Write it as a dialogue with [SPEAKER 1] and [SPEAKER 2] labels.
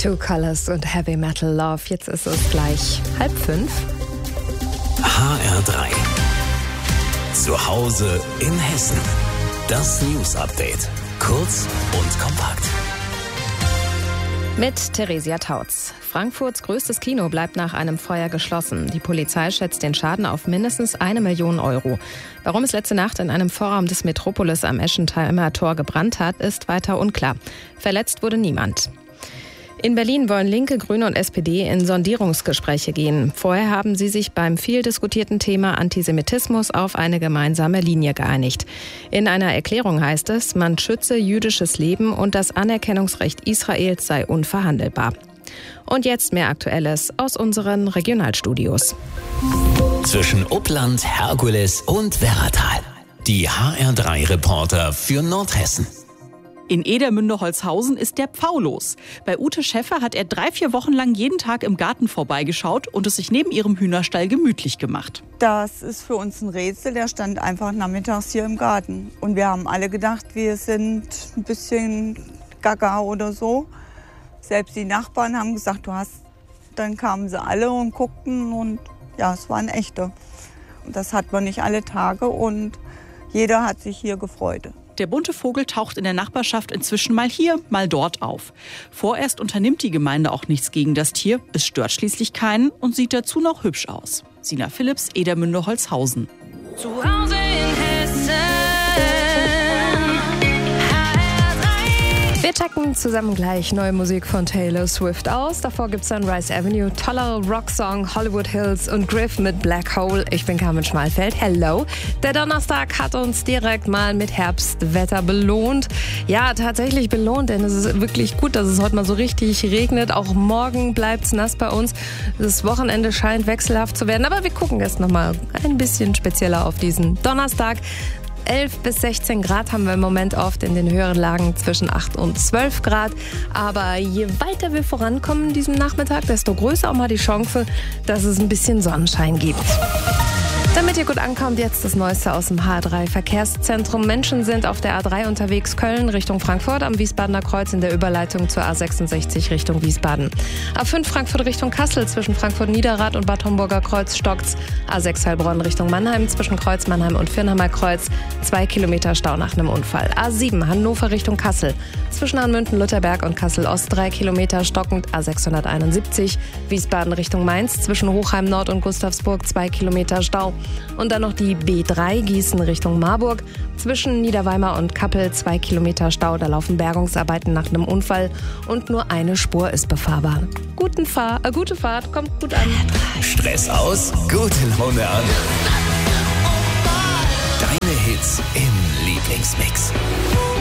[SPEAKER 1] Two Colors und Heavy Metal Love. Jetzt ist es gleich 4:30.
[SPEAKER 2] HR3. Zu Hause in Hessen. Das News Update. Kurz und kompakt.
[SPEAKER 1] Mit Theresia Tautz. Frankfurts größtes Kino bleibt nach einem Feuer geschlossen. Die Polizei schätzt den Schaden auf mindestens 1 Million Euro. Warum es letzte Nacht in einem Vorraum des Metropolis am Eschentheimer Tor gebrannt hat, ist weiter unklar. Verletzt wurde niemand. In Berlin wollen Linke, Grüne und SPD in Sondierungsgespräche gehen. Vorher haben sie sich beim viel diskutierten Thema Antisemitismus auf eine gemeinsame Linie geeinigt. In einer Erklärung heißt es, man schütze jüdisches Leben und das Anerkennungsrecht Israels sei unverhandelbar. Und jetzt mehr Aktuelles aus unseren Regionalstudios.
[SPEAKER 2] Zwischen Uppland, Herkules und Werratal. Die HR3-Reporter für Nordhessen.
[SPEAKER 3] In Edermünde-Holzhausen ist der Pfau los. Bei Ute Schäffer hat er 3-4 Wochen lang jeden Tag im Garten vorbeigeschaut und es sich neben ihrem Hühnerstall gemütlich gemacht.
[SPEAKER 4] Das ist für uns ein Rätsel. Der stand einfach nachmittags hier im Garten. Und wir haben alle gedacht, wir sind ein bisschen gaga oder so. Selbst die Nachbarn haben gesagt, du hast. Dann kamen sie alle und guckten und ja, es waren echte. Das hat man nicht alle Tage und jeder hat sich hier gefreut.
[SPEAKER 3] Der bunte Vogel taucht in der Nachbarschaft inzwischen mal hier, mal dort auf. Vorerst unternimmt die Gemeinde auch nichts gegen das Tier. Es stört schließlich keinen und sieht dazu noch hübsch aus. Sina Philipps, Edermünde-Holzhausen.
[SPEAKER 5] Zu Hause in Hessen.
[SPEAKER 1] Wir checken zusammen gleich neue Musik von Taylor Swift aus. Davor gibt's dann Rise Avenue, toller Rocksong, Hollywood Hills und Griff mit Black Hole. Ich bin Carmen Schmalfeld. Hello. Der Donnerstag hat uns direkt mal mit Herbstwetter belohnt. Ja, tatsächlich belohnt, denn es ist wirklich gut, dass es heute mal so richtig regnet. Auch morgen bleibt's nass bei uns. Das Wochenende scheint wechselhaft zu werden. Aber wir gucken jetzt nochmal ein bisschen spezieller auf diesen Donnerstag. 11 bis 16 Grad haben wir im Moment oft, in den höheren Lagen zwischen 8 und 12 Grad. Aber je weiter wir vorankommen in diesem Nachmittag, desto größer auch mal die Chance, dass es ein bisschen Sonnenschein gibt. Damit ihr gut ankommt, jetzt das Neueste aus dem HR3-Verkehrszentrum. Menschen sind auf der A3 unterwegs, Köln Richtung Frankfurt, am Wiesbadener Kreuz in der Überleitung zur A66 Richtung Wiesbaden. A5 Frankfurt Richtung Kassel, zwischen Frankfurt-Niederrad und Bad Homburger Kreuz stockt's. A6 Heilbronn Richtung Mannheim, zwischen Kreuz Mannheim und Firnheimer Kreuz, 2 Kilometer Stau nach einem Unfall. A7 Hannover Richtung Kassel, zwischen Hanmünden-Lutherberg und Kassel-Ost 3 Kilometer stockend. A671 Wiesbaden Richtung Mainz, zwischen Hochheim Nord und Gustavsburg 2 Kilometer Stau. Und dann noch die B3 Gießen Richtung Marburg. Zwischen Niederweimar und Kappel 2 Kilometer Stau. Da laufen Bergungsarbeiten nach einem Unfall und nur eine Spur ist befahrbar. Gute Fahrt, kommt gut an.
[SPEAKER 2] Stress aus, gute Laune an. Deine Hits im Lieblingsmix.